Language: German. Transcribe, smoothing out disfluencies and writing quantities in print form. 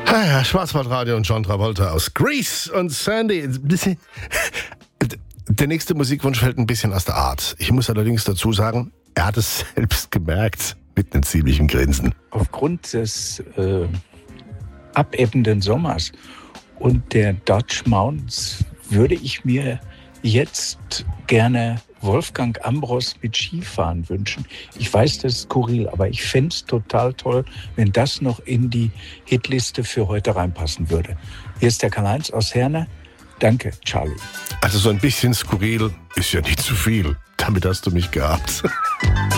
Ja, Schwarzwaldradio und John Travolta aus Grease und Sandy. Der nächste Musikwunsch fällt ein bisschen aus der Art. Ich muss allerdings dazu sagen, er hat es selbst gemerkt mit einem ziemlichen Grinsen. Aufgrund des abebbenden Sommers und der Dodge Mounts würde ich mir jetzt gerne Wolfgang Ambros mit Skifahren wünschen. Ich weiß, das ist skurril, aber ich fände es total toll, wenn das noch in die Hitliste für heute reinpassen würde. Hier ist der Karl-Heinz aus Herne. Danke, Charlie. Also so ein bisschen skurril ist ja nicht zu viel. Damit hast du mich gehabt.